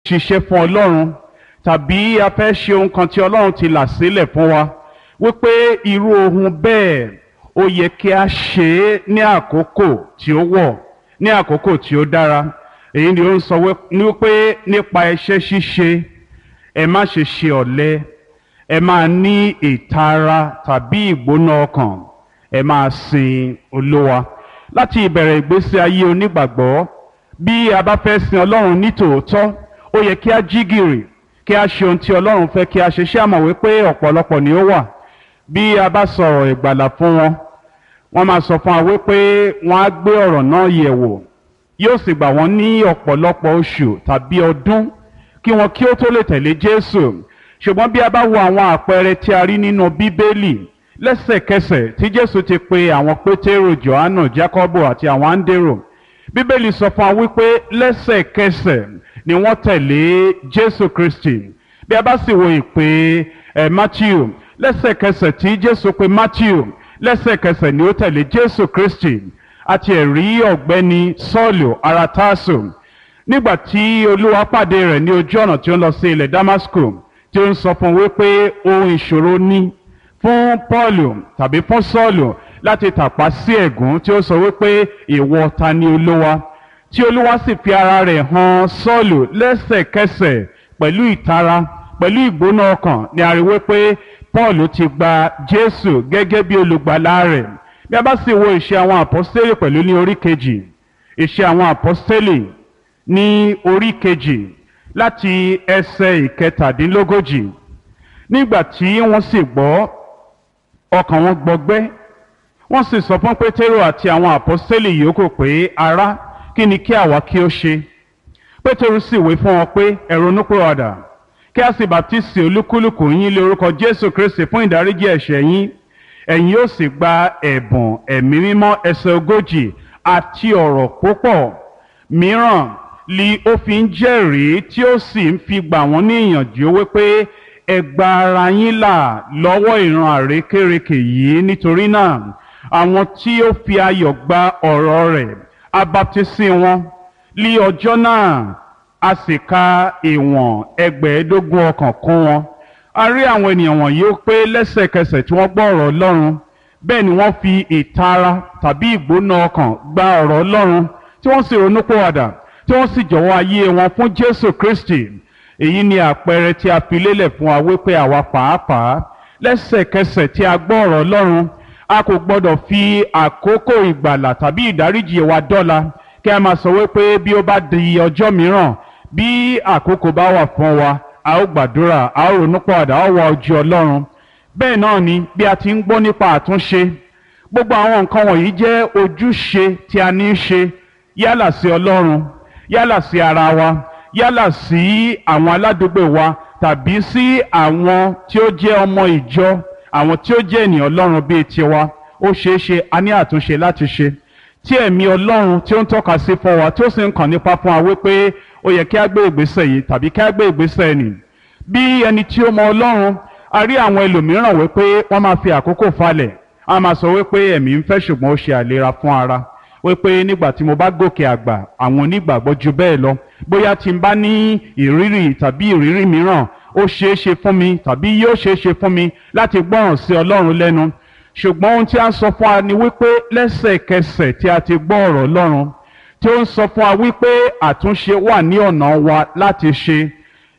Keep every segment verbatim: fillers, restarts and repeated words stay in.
ṣiṣẹ́ fún Ọlọ́run tàbí a fẹ́ ṣe ohun kan tí Ọlọ́run ti là sílẹ̀ fún wa wípé irú ohun bẹ́ẹ̀ ó yẹ kí a ṣe é ní àkókò tí ó wọ̀ ní àkókò tí ó dára. Èyí ni ó ń sọ wípé nípa iṣẹ́ ṣíṣe ẹ má ṣe ṣe ọ̀lẹ, ẹ máa ní ìtara tàbí ìgbóná ọkàn, ẹ máa sin Olúwa. Láti ìbẹ̀rẹ̀ ìgbésí ayé onígbàgbọ́, bí a bá fẹ́ sin Ọlọ́run ní tòótọ́, ó yẹ kí a jí gìrì, kí a ṣe ohun tí Ọlọ́run fẹ́ kí a ṣe. Ṣé a mọ̀ wípé ọ̀pọ̀lọpọ̀ ni ó wà bí a bá sọ̀rọ̀ ìgbàlà fún wọn, wọ́n máa sọ fún wa wípé wọ́n á gbé ọ̀rọ̀ náà yẹ̀ wò, yóò sì gbà wọ́n ní ọ̀pọ̀lọpọ̀ oṣù tàbí ọdún kí wọn kí ó tó lè tẹ̀lé Jésù. Ṣùgbọ́n bí a bá wo àwọn àpẹẹrẹ tí a rí nínú Bíbélì, lẹ́sẹ̀kẹsẹ̀ tí Jésù ti pe àwọn Pétérù, Jòhánù, Jákọ́bù àti àwọn Áńdérù, Bíbélì sọ fún wa wípé lẹ́sẹ̀kẹsẹ̀ ni wọ́n tẹ̀lé Jésù Kristi. Bí a bá sì wo ìpè ẹ̀ Mátíù, lẹ́sẹ̀kẹsẹ̀ tí Jésù pe Mátíù, lẹ́sẹ̀kẹsẹ̀ ni ó tẹ̀lé Jésù Kristi. Àti ẹ̀rí ọ̀gbẹ́ni Sọ́ọ̀lù ará Tásù, nígbà tí Olúwa pàdé rẹ̀ ní ojú ọ̀nà tí ó ń lọ sí ilẹ̀ Dámásìkù, tí ó ń sọ fún wípé ohun ìṣòro ní fún Pọ́ọ̀lù tàbí fún Sọ́ọ̀lù láti tàpá sí ẹ̀gún, tí ó sọ wípé ìwọ ta ni Olúwa, tí Olúwa sì fi ara rẹ̀ hàn Sọ́ọ̀lù lẹ́sẹ̀kẹsẹ̀ pẹ̀lú ìtara, pẹ̀lú ìgbóná ọkàn, ni a rí wípé Pọ́ọ̀lù ti gba Jésù gẹ́gẹ́ bí olùgbàlà rẹ̀. Bí a bá sì wo ìṣe àwọn àpọ́stélì pẹ̀lú ní orí kejì, ìṣe àwọn àpọ́stélì ní orí kejì láti ẹsẹ̀ ìkẹtàdínlógójì, nígbà tí wọ́n sì gbọ́, ọkàn wọn gbọgbẹ́, wọ́n sì sọ fún Pétérù àti àwọn àpọ́stélì yòókù pé ará, kí ni kí àwa kí ó ṣe? Pétérù sì wí fún wọn pé ẹ ronúpìwàdà, kí a sì bàtísì olúkúlùkù yín lé orúkọ Jésù Kristi fún ìdáríjì ẹ̀ṣẹ̀ yín, ẹ̀yin yóò sì gba ẹ̀bùn ẹ̀mí mímọ́. Ẹsẹ̀ ogójì, àti ọ̀rọ̀ púpọ̀ mìíràn li ó fi ń jẹ́rìí, tí ó sì ń fi gbà wọ́n ní ìyànjú wípé ẹ gba ara yín là lọ́wọ́ ìran àrékérekè yìí. Nítorí náà àwọn tí ó fi ayọ̀ gba ọ̀rọ̀ rẹ̀, a baptisi wọn lí ọjọ́ náà, a sì ka ìwọ̀n ẹgbẹ̀ẹ́dógún ọkàn kún wọn. A rí àwọn ènìyàn wọ̀nyí ó pé lẹ́sẹ̀kẹsẹ̀ tí wọ́n gbọ́ ọ̀rọ̀ Ọlọ́run, bẹ́ẹ̀ ni wọ́n fi ìtara tàbí ìgbóná ọkàn gba ọ̀rọ̀ Ọlọ́run, tí wọ́n sì ronúpìwàdà, tí wọ́n sì jọ̀wọ́ ayé wọn fún Jésù Kristi. Èyí ni àpẹẹrẹ tí a fi lélẹ̀ fún wa wípé àwa pàápàá lẹ́sẹ̀kẹsẹ̀ tí a gbọ́ ọ̀rọ̀ Ọlọ́run, a kò gbọ́dọ̀ fi àkókò ìgbàlà tàbí ìdáríjì wa dọ́là, kí a máa sọ wípé bí ó bá di ọjọ́ mìíràn, bí àkókò bá wà fún wa, a ó gbàdúrà, a ó ronúpìwàdà, a ó wá ojú Ọlọ́run. Bẹ́ẹ̀ náà ni bí a ti ń gbọ́ nípa àtúnṣe, gbogbo àwọn nǹkan wọ̀nyí jẹ́ ojúṣe tí a ní í ṣe, yálà sí Ọlọ́run, yálà sí ara wa, yálà sí àwọn aládùúgbò wa, tàbí sí àwọn tí ó jẹ́ ọmọ ìjọ, àwọn tí ó jẹ́ ènìyàn Ọlọ́run bíi tiwa. Ó ṣeé ṣe a ní àtúnṣe láti ṣe, tí ẹ̀mí Ọlọ́run tí ó ń tọ́ka sí fún wa, tí ó sì ń kàn nípa fún wa wípé ó yẹ kí a gbé ìgbésẹ̀ yìí tàbí kí a gbé ìgbésẹ̀ nì. Bí ẹni tí ó mọ Ọlọ́run, a rí àwọn ẹlòmíràn wípé wọ́n máa fi àkókò falẹ̀, a máa sọ wípé ẹ̀mí ń fẹ́ ṣùgbọ́n ó ṣe àìlera fún ara, wípé nígbà tí mo bá gòkè àgbà, àwọn onígbàgbọ́ ju bẹ́ẹ̀ lọ, bóyá tí n bá ní ìrírí tàbí ìrírí mìíràn, ó ṣeé ṣe fún mi tàbí yóò ṣeé ṣe fún mi láti gbọ́ràn sí Ọlọ́run lẹ́nu. Ṣùgbọ́n ohun tí a ń sọ fún wa ni wípé lẹ́sẹ̀kẹsẹ̀ tí a ti gbọ́ ọ̀rọ̀ Ọlọ́run, tí ó ń sọ fún wa wípé àtúnṣe wà ní ọ̀nà wa láti ṣe,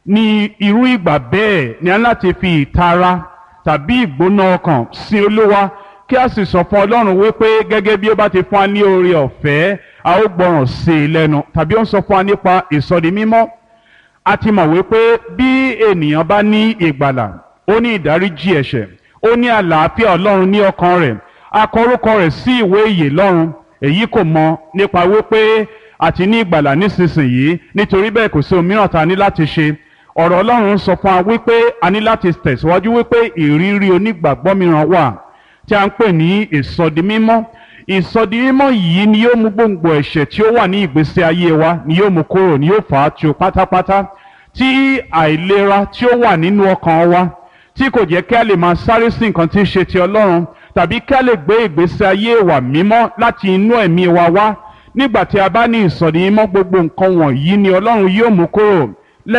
ní irú ìgbà bẹ́ẹ̀ ni a ní láti fi ìtara tàbí ìgbóná ọkàn sí Olúwa, kí a sì sọ fún Ọlọ́run wípé gẹ́gẹ́ bí ó bá ti fún wa ní oore ọ̀fẹ́, a ó gbọ́ràn sí i lẹ́nu. Tàbí ó ń sọ fún wa nípa ìsọdi mímọ́. A ti mọ̀ wípé bí ènìyàn bá ní ìgbàlà, ó ní ìdáríjì ẹ̀ṣẹ̀, ó ní àlàáfíà Ọlọ́run ní ọkàn rẹ̀, a kọ orúkọ rẹ̀ sí ìwé ìyè lọ́run. Èyí kò mọ̀ nípa wípé a ti ní ìgbàlà nísinsìnyí, nítorí bẹ́ẹ̀ kò sí ohun mìíràn tá a ní láti ṣe. Ọ̀rọ̀ Ọlọ́run sọ fún wa wípé a ní láti tẹ̀síwájú, wípé ìrírí onígbàgbọ́ mìíràn wà tí a ń pè ní ìsọdi mímọ́. Ìsọdi mímọ́ yìí ni yóò mú gbòǹgbò ẹ̀ṣẹ̀ tí ó wà ní ìgbésí ayé wa, ni yóò mú kúrò, ni yóò fà á tu pátápátá. Tí àìlera tí ó wà nínú ọkàn wa, tí kò jẹ́ kí a lè máa sáré sí nǹkan tí ń ṣe ti Ọlọ́run, tàbí kí a lè gbé ìgbésí ayé wa mímọ́ láti inú ẹ̀mí wa wá. Nígbà tí a bá ní ìsọdi mímọ́, gbogbo nǹkan wọ̀nyí ni Ọlọ́run yóò mú kúrò.